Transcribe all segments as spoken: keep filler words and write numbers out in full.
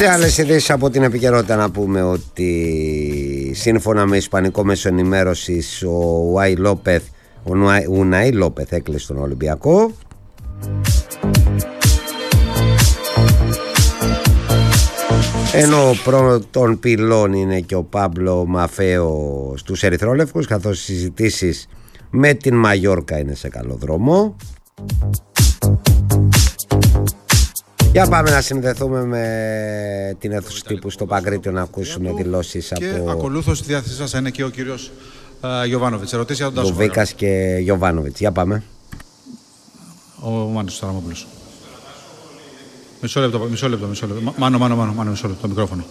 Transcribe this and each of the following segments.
Σε άλλες ειδήσεις από την επικαιρότητα να πούμε ότι σύμφωνα με ισπανικό μέσο ενημέρωσης ο Ουάι Λόπεθ, ο Ουνάι Λόπεθ έκλεισε τον Ολυμπιακό. Ενώ ο πρώτον πυλών είναι και ο Πάμπλο Μαφέο στους Ερυθρόλευκους, καθώς οι συζητήσεις με την Μαγιόρκα είναι σε καλό δρόμο. Για πάμε να συνδεθούμε με την αίθουσα τύπου στο Παγκρίτιο να ακούσουμε δηλώσεις και από... Και ακολούθως στη διάθεσή σας είναι και ο κύριος uh, Γιοβάνοβιτς. Ερωτήσεις για τον Τάσο. Βίκας και Γιοβάνοβιτς. Για πάμε. Ο Μάνος Σαραμόπουλος. Μισό λεπτό, μισό λεπτό, μισό λεπτό. Μάνο, μάνο, μάνο, μάνο, μισό λεπτό, το μικρόφωνο.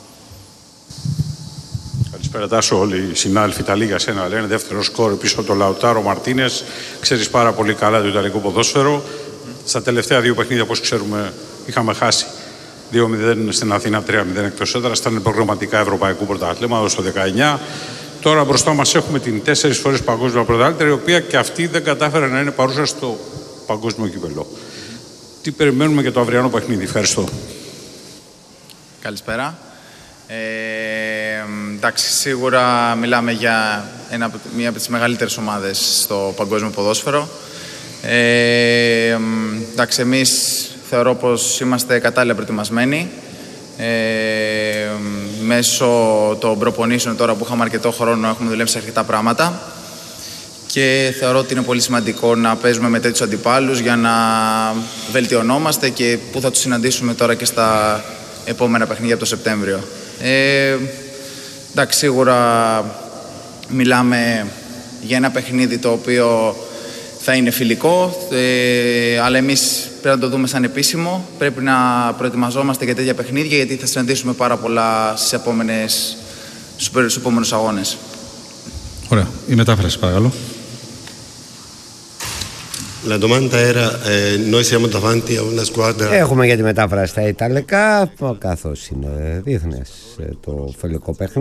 Καλησπέρα Τάσο, όλοι οι συνάδελφοι τα λίγα σένα λένε. Δεύτερο σκόρ πίσω από τον Λαουτάρο Μαρτίνες. Ξέρεις πάρα πολύ καλά το ιταλικό ποδόσφαιρο. Στα τελευταία δύο παιχνίδια, όπως ξέρουμε, είχαμε χάσει δύο μηδέν στην Αθήνα, τρία μηδέν εκτός έδρας. Ήταν προγραμματικά ευρωπαϊκού πρωταθλήματος το δεκαεννιά. Τώρα μπροστά μας έχουμε την τέσσερις φορές παγκόσμια πρωταθλήτρια, η οποία και αυτή δεν κατάφερε να είναι παρούσα στο παγκόσμιο κύπελλο. Τι περιμένουμε για το αυριανό παιχνίδι? Ευχαριστώ. Καλησπέρα. Ε, εντάξει, σίγουρα μιλάμε για ένα, μία από τις μεγαλύτερες ομάδες στο παγκόσμιο ποδόσφαιρο. Ε, εντάξει, εμείς θεωρώ πως είμαστε κατάλληλα προετοιμασμένοι. Ε, μέσω των προπονήσεων τώρα που είχαμε αρκετό χρόνο έχουμε δουλέψει αρκετά πράγματα και θεωρώ ότι είναι πολύ σημαντικό να παίζουμε με τέτοιους αντιπάλους για να βελτιωνόμαστε και που θα τους συναντήσουμε τώρα και στα επόμενα παιχνίδια από το Σεπτέμβριο. Ε, εντάξει, σίγουρα μιλάμε για ένα παιχνίδι το οποίο θα είναι φιλικό, ε, αλλά εμείς πρέπει να το δούμε σαν επίσημο. Πρέπει να προετοιμαζόμαστε για τέτοια παιχνίδια, γιατί θα συναντήσουμε πάρα πολλά στις επόμενες, στους επόμενους αγώνες. Ωραία. Η μετάφραση, παρακαλώ. La domanda era, eh, noi siamo davanti a una squadra... Έχουμε για τη μετάφραση στα Ιταλικά, καθώς είναι διεθνές το φιλικό παιχνίδι.